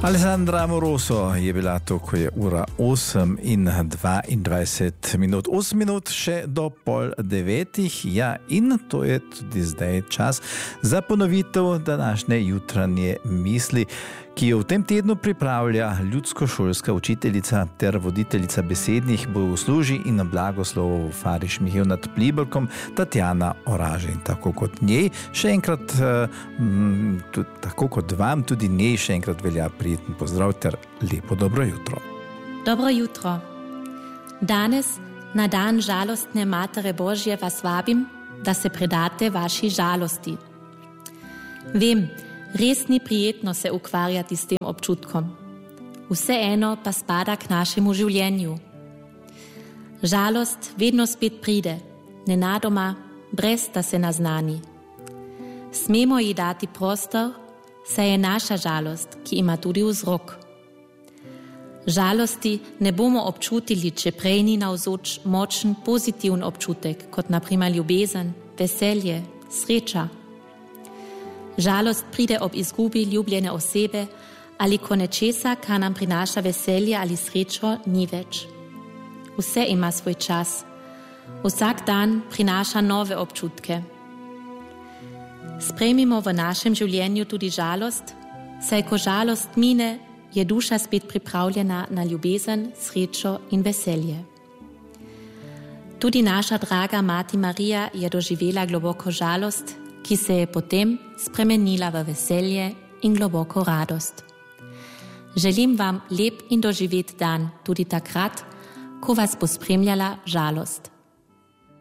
Alessandra Amoroso je bila to, ko je ura 8:22. 8 minut še do 8:30. Ja, in to je tudi zdaj čas za ponovitev današnje jutranje misli, ki jo v tem tednu pripravlja ljudsko-šolska učiteljica ter voditeljica besednih bogoslužij in blagoslovov Fariš Mihael nad Pliberkom Tatjana Oraže. In tako kot njej, še enkrat, tako kot vam, tudi njej še enkrat velja prijeten pozdrav ter lepo dobro jutro. Dobro jutro. Danes, na dan žalostne Matere Božje, vas vabim, da se predate vaši žalosti. Vem, res ni prijetno se ukvarjati s tem občutkom. Vseeno pa spada k našemu življenju. Žalost vedno spet pride, nenadoma, brez da se naznani. Smemo ji dati prostor, saj je naša žalost, ki ima tudi vzrok. Žalosti ne bomo občutili, če prej ni navzoč močen pozitiven občutek, kot na primer ljubezen, veselje, sreča. Žalost pride ob izgubi ljubljene osebe ali ko nečesa, kar nam prinaša veselje ali srečo, ni več. Vse ima svoj čas. Vsak dan prinaša nove občutke. Sprejmimo v našem življenju tudi žalost, saj ko žalost mine, je duša spet pripravljena na ljubezen, srečo in veselje. Tudi naša draga Mati Marija je doživela globoko žalost, ki se je potem spremenila v veselje in globoko radost. Želim vam lep in doživet dan tudi takrat, ko vas bo spremljala žalost.